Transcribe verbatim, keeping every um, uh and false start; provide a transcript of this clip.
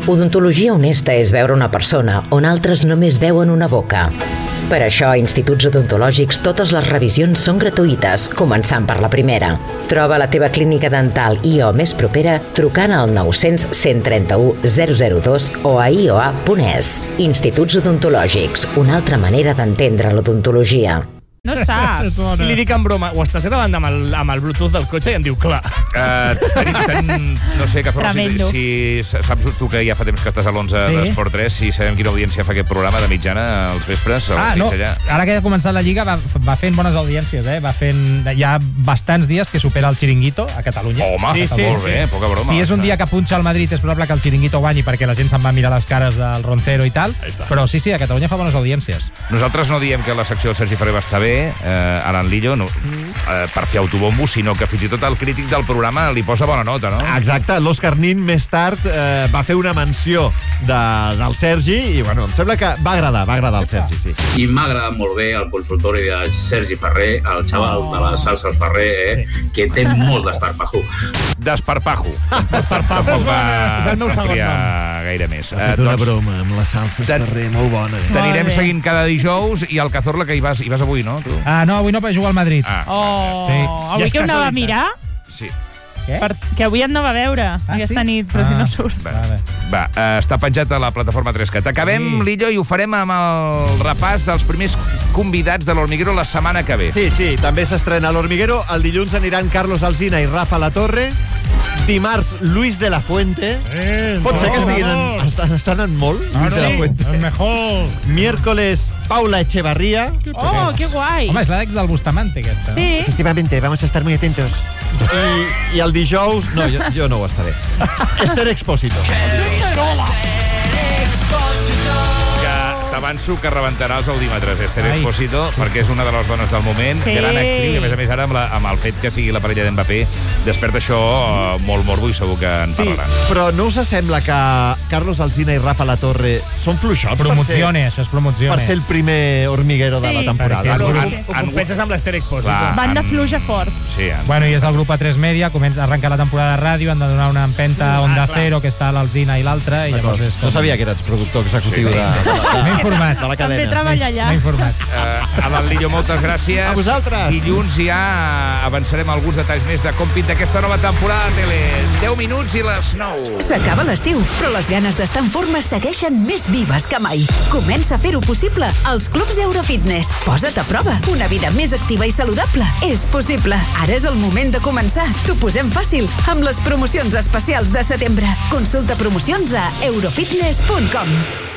Odontologia honesta és veure una persona on altres només veuen una boca. Per això, a Instituts Odontològics totes les revisions són gratuïtes, començant per la primera. Troba la teva clínica dental I O més propera trucant al nou cents, cent trenta-u, zero zero dos o a i o a punt es. Instituts Odontològics, una altra manera d'entendre l'odontologia. No sap. I li dic en broma, ho estàs gravant amb el, amb el Bluetooth del cotxe? I em diu, clar. Uh, ten, ten, no sé, que Tremendo. si, si saps tu que ja fa temps que estàs a l'onze Sí. d'Esport tres, si sabem quina audiència fa aquest programa de mitjana als vespres, Ah, als no, allà. ara que ha començat la Lliga va, va fent bones audiències, eh? Va fent... Hi ha bastants dies que supera el Chiringuito a Catalunya. Home, Sí, sí, molt sí. bé, poca broma. Si és un dia que punxa el Madrid, és probable que el Chiringuito guanyi perquè la gent se'n va mirar les cares del Roncero i tal, però sí, sí, a Catalunya fa bones audiències. Nosaltres no diem que la secció del Sergi Ferrer va estar bé, eh, ara en Lillo, no, eh, per fer autobombo, sinó que fins i tot el crític del programa li posa bona nota, no? Exacte, l'Òscar Nin més tard eh, va fer una menció de, del Sergi i, bueno, em sembla que va agradar, va agradar el Sergi, sí. I m'ha agradat molt bé el consultori de Sergi Ferrer, el xaval de les salses Ferrer, eh, que té molt d'esparpajo. Desparpajo. Desparpajo Tampoc va és el meu segon ampliar gaire més. Ha fet una broma amb les salses ten- Ferrer, molt bona. Eh? T'anirem Molt bé. seguint cada dijous i al Cazorla, que hi vas, hi vas avui, no? Tu? Ah, no, avui no, perquè juga al Madrid. Ah, Oh, Sí. avui Ja és que ho anava a casualitat. mirar, sí. Què? per, que avui et anava a veure aquesta sí? nit, però si Ah. no surt. Vale. Va, eh, està penjat a la plataforma tres cat. Acabem, Sí. Lillo, i ho farem amb el repàs dels primers convidats de l'Hormiguero la setmana que ve. Sí, sí, també s'estrena l'Hormiguero. El dilluns aniran Carlos Alsina i Rafa Latorre. Dimarts, Luis de la Fuente. Eh, Pot ser que por estiguin en, favor. estan, estan en molt, Luis de la Fuente. El mejor. Miércoles, Paula Echevarría. Oh, que guai. Home, és l'ex del Bustamante, aquesta. Sí. Efectivamente, vamos a estar muy atentos. I, i el dijous... No, jo, jo no ho estaré. Esther Expósito. Que t'avanço que rebentarà els audímetres, Esther Ai. Expósito, perquè és una de les dones del moment, Sí. gran actriu, i a més a més ara amb, la, amb el fet que sigui la parella d'Mbappé, desperta això eh, molt morbo i segur que en Sí, parlarà. però no us sembla que Carlos Alsina i Rafa Latorre són fluixots Promocione, això és per ser, promocione. per ser el primer hormiguero de Sí. la temporada? Perquè el No? grup- Ho compenses amb l'Ester Expósito. Clar. Banda en- fluja fort. Sí, en... Bueno, i és el grup A tres Media, comença a arrencar la temporada de ràdio, han de donar una empenta a Onda Ah, clar. Cero, que està l'Alzina i l'altra, i llavors és com... No sabia que eres productor executiu Sí, de, sí. de, de, M'he informat. de la També cadena. treballa allà. M'he informat. Uh, Alan Lillo, moltes gràcies. A vosaltres. Dilluns ja avançarem alguns detalls més de com pinta aquesta nova temporada de tele. deu minuts i les nou. S'acaba l'estiu, però les ganes d'estar en forma segueixen més vives que mai. Comença a fer-ho possible als clubs Eurofitness. Posa't a prova. Una vida més activa i saludable és possible. Ara és el moment de començar. T'ho posem fàcil amb les promocions especials de setembre. Consulta promocions a eurofitness punt com.